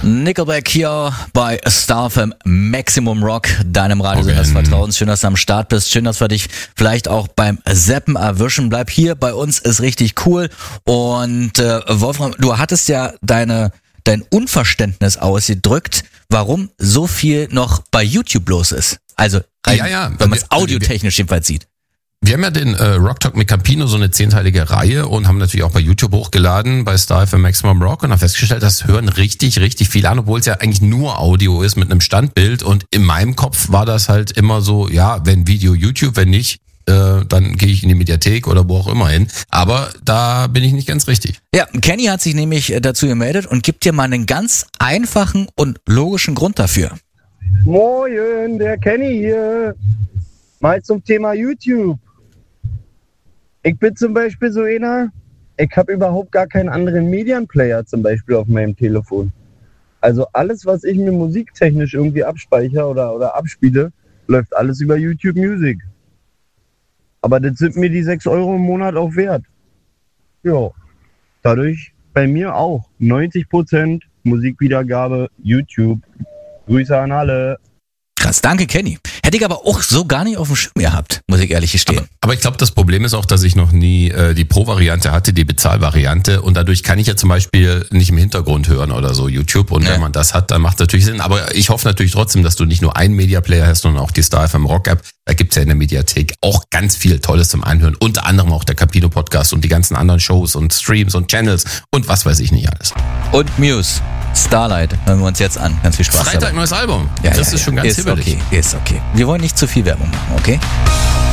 Nickelback hier bei Star FM Maximum Rock, deinem Radiosender des Vertrauens. Schön, dass du am Start bist. Schön, dass wir dich vielleicht auch beim Zappen erwischen. Bleib hier bei uns, ist richtig cool. Und Wolfram, du hattest ja dein Unverständnis ausgedrückt, warum so viel noch bei YouTube los ist. Also, wenn man es audiotechnisch jedenfalls sieht. Wir haben ja den Rock Talk mit Campino, so eine 10-teilige Reihe, und haben natürlich auch bei YouTube hochgeladen, bei Star FM Maximum Rock, und haben festgestellt, das hören richtig, richtig viel an, obwohl es ja eigentlich nur Audio ist mit einem Standbild. Und in meinem Kopf war das halt immer so, ja, wenn Video YouTube, wenn nicht, dann gehe ich in die Mediathek oder wo auch immer hin. Aber da bin ich nicht ganz richtig. Ja, Kenny hat sich nämlich dazu gemeldet und gibt dir mal einen ganz einfachen und logischen Grund dafür. Moin, der Kenny hier. Mal zum Thema YouTube. Ich bin zum Beispiel so einer, ich habe überhaupt gar keinen anderen Medienplayer zum Beispiel auf meinem Telefon. Also alles, was ich mir musiktechnisch irgendwie abspeichere oder abspiele, läuft alles über YouTube Music. Aber das sind mir die 6 Euro im Monat auch wert. Ja, dadurch bei mir auch 90% Musikwiedergabe YouTube. Grüße an alle. Krass, danke Kenny. Hätte ich aber auch so gar nicht auf dem Schirm gehabt, muss ich ehrlich gestehen. Aber ich glaube, das Problem ist auch, dass ich noch nie die Pro-Variante hatte, die Bezahlvariante, und dadurch kann ich ja zum Beispiel nicht im Hintergrund hören oder so YouTube, und wenn man das hat, dann macht es natürlich Sinn. Aber ich hoffe natürlich trotzdem, dass du nicht nur einen Media-Player hast, sondern auch die Star FM Rock App. Da gibt's ja in der Mediathek auch ganz viel Tolles zum Anhören, unter anderem auch der Campino Podcast und die ganzen anderen Shows und Streams und Channels und was weiß ich nicht alles. Und Muse, Starlight, hören wir uns jetzt an. Ganz viel Spaß Freitag dabei. Neues Album. Ja, das ist schon ganz hibbelig. Ist okay. Wir wollen nicht zu viel Werbung machen, okay?